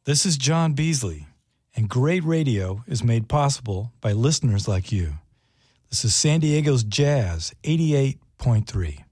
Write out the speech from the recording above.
This is John Beasley, and great radio is made possible by listeners like you. This is San Diego's Jazz 88.3.